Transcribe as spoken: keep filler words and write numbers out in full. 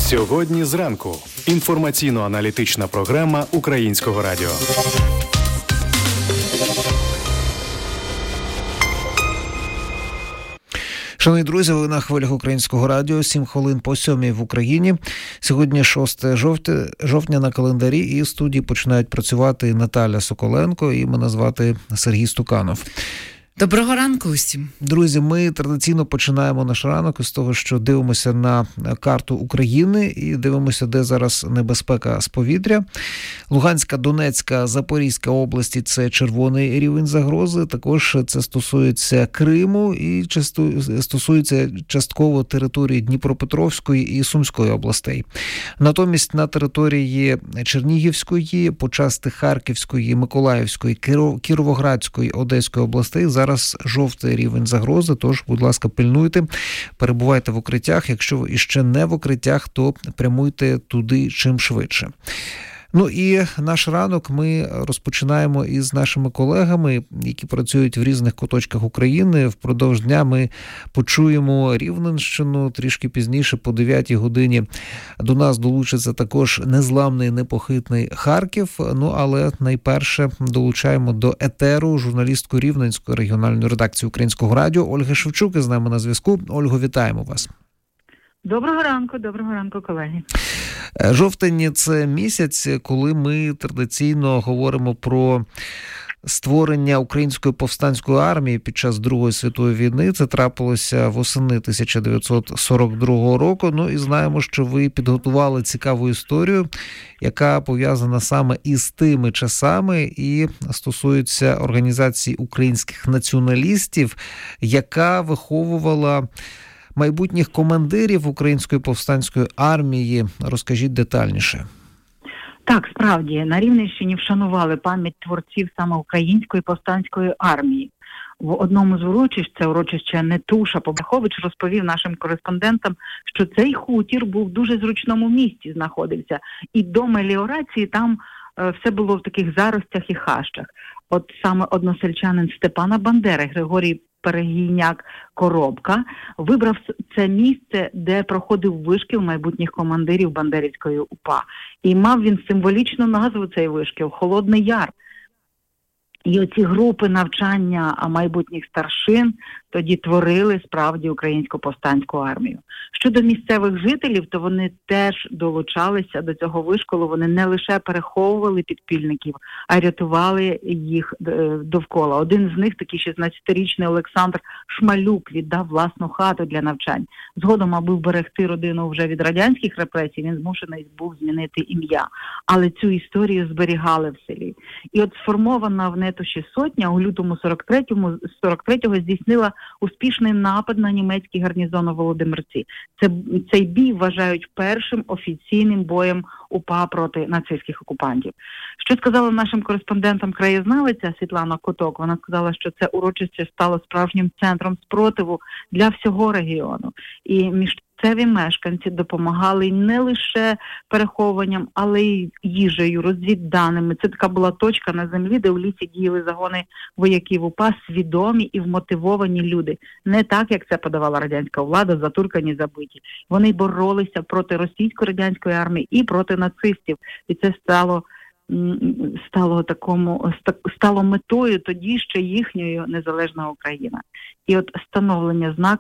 Сьогодні зранку. Інформаційно-аналітична програма Українського радіо. Шановні друзі, ви на хвилях Українського радіо, сім хвилин по сьомій в Україні. Сьогодні шостого жовтня на календарі, і в студії починають працювати Наталя Соколенко і мене звати Сергій Стуканов. Доброго ранку усім. Друзі, ми традиційно починаємо наш ранок із того, що дивимося на карту України і дивимося, де зараз небезпека з повітря. Луганська, Донецька, Запорізька області – це червоний рівень загрози. Також це стосується Криму і стосується частково території Дніпропетровської і Сумської областей. Натомість на території Чернігівської, почасти Харківської, Миколаївської, Кіровоградської, Одеської областей зараз Зараз жовтий рівень загрози, тож, будь ласка, пильнуйте, перебувайте в укриттях. Якщо ви іще не в укриттях, то прямуйте туди чим швидше. Ну і наш ранок ми розпочинаємо із нашими колегами, які працюють в різних куточках України. Впродовж дня ми почуємо Рівненщину, трішки пізніше, по дев'ятій годині, до нас долучиться також незламний, непохитний Харків. Ну, але найперше долучаємо до етеру журналістку Рівненської регіональної редакції Українського радіо Ольги Шевчук із нами на зв'язку. Ольго, вітаємо вас. Доброго ранку, доброго ранку, колеги. Жовтень – це місяць, коли ми традиційно говоримо про створення Української повстанської армії під час Другої світової війни. Це трапилося восени тисяча дев'ятсот сорок другого року. Ну і знаємо, що ви підготували цікаву історію, яка пов'язана саме із тими часами і стосується організації українських націоналістів, яка виховувала майбутніх командирів Української повстанської армії. Розкажіть детальніше. Так, справді, на Рівненщині вшанували пам'ять творців саме Української повстанської армії. В одному з урочищ, це урочище Нетуша, Побахович розповів нашим кореспондентам, що цей хутір був в дуже зручному місці знаходився. І до меліорації там е, все було в таких заростях і хащах. От саме односельчанин Степана Бандери, Григорій Перегійняк Коробка, вибрав це місце, де проходив вишкіл майбутніх командирів Бандерівської УПА. І мав він символічну назву цей вишкіл – Холодний Яр. І оці групи навчання майбутніх старшин тоді творили справді Українську повстанську армію. Щодо місцевих жителів, то вони теж долучалися до цього вишколу. Вони не лише переховували підпільників, а рятували їх довкола. Один з них, такий шістнадцятирічний Олександр Шмалюк, віддав власну хату для навчань. Згодом, аби вберегти родину вже від радянських репресій, він змушений був змінити ім'я. Але цю історію зберігали в селі. І от сформована в Нетуші сотня у лютому сорок третьому, сорок третього здійснила успішний напад на німецький гарнізон у Володимирці. Це, цей бій вважають першим офіційним боєм УПА проти нацистських окупантів. Що сказала нашим кореспондентам краєзнавиця Світлана Коток? Вона сказала, що це урочище стало справжнім центром спротиву для всього регіону. І місцеві мешканці допомагали не лише переховуванням, але й їжею, розвідданими. Це така була точка на землі, де в лісі діяли загони вояків УПА, свідомі і вмотивовані люди. Не так, як це подавала радянська влада, затуркані, забиті. Вони боролися проти російсько-радянської армії і проти нацистів. І це стало стало такому стало метою тоді ще їхньої незалежна Україна. І от становлення знак